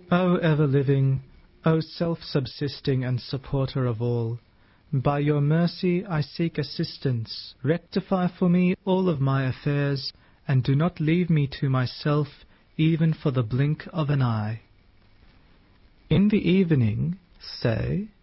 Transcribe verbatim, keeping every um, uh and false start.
O ever-living, O self-subsisting and supporter of all, by your mercy I seek assistance. Rectify for me all of my affairs, and do not leave me to myself even for the blink of an eye. In the evening say,